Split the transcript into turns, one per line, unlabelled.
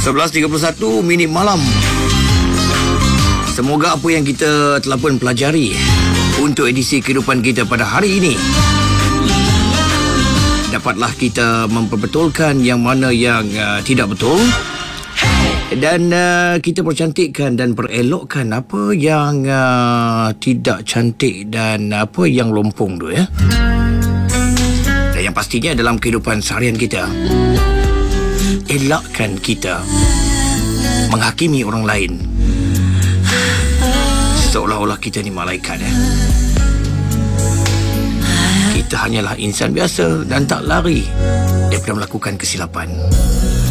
11.31 minit malam. Semoga apa yang kita telah pun pelajari untuk edisi kehidupan kita pada hari ini dapatlah kita memperbetulkan yang mana yang tidak betul, dan kita percantikkan dan perelokkan apa yang tidak cantik dan apa yang lompong tu ya. Dan yang pastinya dalam kehidupan seharian kita, elakkan kita menghakimi orang lain seolah-olah kita ni malaikat Kita hanyalah insan biasa dan tak lari daripada melakukan kesilapan.